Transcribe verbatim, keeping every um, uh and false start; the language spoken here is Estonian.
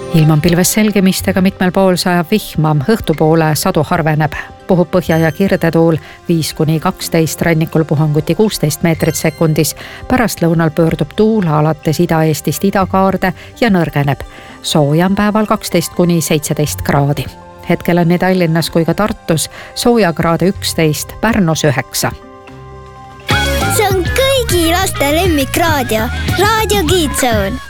Ilm on pilves selgemistega, mitmel pool sajab vihma, õhtupoole sadu harveneb. Puhub põhja- ja kirdetuul viis kuni kaksteist, rannikul puhanguti kuusteist meetrit sekundis. Pärast lõunal pöördub tuul alates Ida-Eestist idakaarde ja nõrgeneb. Sooja on päeval kaksteist kuni seitseteist kraadi. Hetkel on nii Tallinnas kui ka Tartus sooja kraade üksteist, Pärnus üheksa. See on kõigi laste lemmikraadio, Raadio Kids Zone.